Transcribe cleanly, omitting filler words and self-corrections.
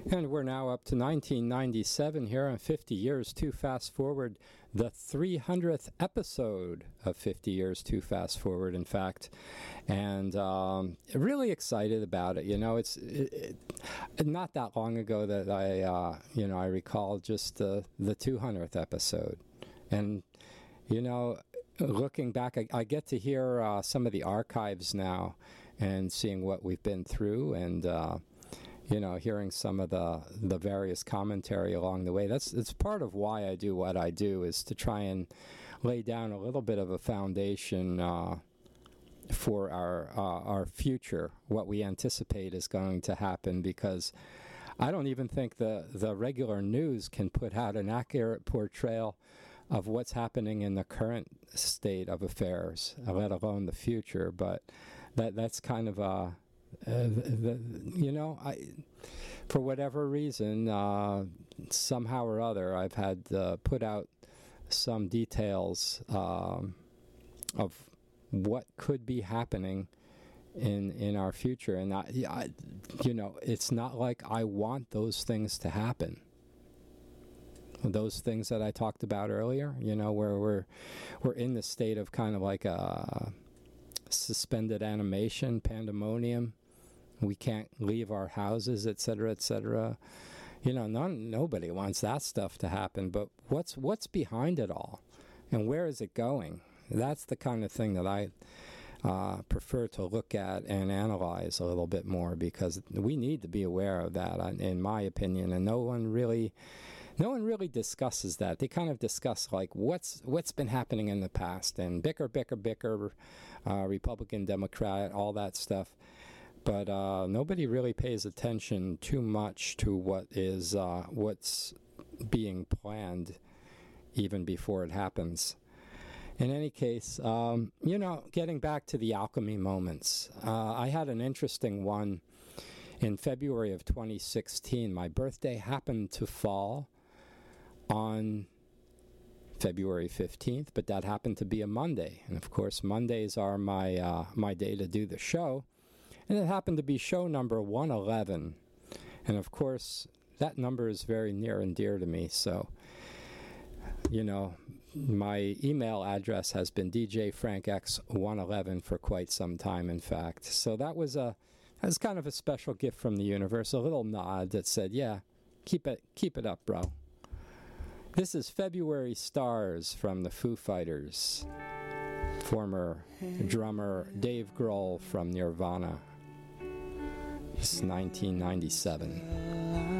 And we're now up to 1997 here on 50 Years Too Fast Forward, the 300th episode of 50 Years Too Fast Forward, in fact. And really excited about it. You know, it's not that long ago that I recall just the 200th episode. And, you know, looking back, I get to hear some of the archives now and seeing what we've been through and, you know, hearing some of the various commentary along the way. It's part of why I do what I do, is to try and lay down a little bit of a foundation for our future, what we anticipate is going to happen, because I don't even think the regular news can put out an accurate portrayal of what's happening in the current state of affairs, let alone the future. But that's kind of a... for whatever reason, somehow or other, I've had put out some details of what could be happening in our future, and it's not like I want those things to happen. Those things that I talked about earlier, you know, where we're in the state of kind of like a suspended animation, pandemonium. We can't leave our houses, etc., etc. You know, nobody wants that stuff to happen. But what's behind it all, and where is it going? That's the kind of thing that I prefer to look at and analyze a little bit more, because we need to be aware of that, in my opinion. And no one really discusses that. They kind of discuss like what's been happening in the past and bicker, Republican, Democrat, all that stuff. But nobody really pays attention too much to what's being planned even before it happens. In any case, getting back to the alchemy moments, I had an interesting one in February of 2016. My birthday happened to fall on February 15th, but that happened to be a Monday. And of course, Mondays are my day to do the show. And it happened to be show number 111. And of course, that number is very near and dear to me. So, you know, my email address has been djfrankx111 for quite some time, in fact. So that was kind of a special gift from the universe, a little nod that said, yeah, keep it up, bro. This is February Stars from the Foo Fighters. Former drummer Dave Grohl from Nirvana. It's 1997.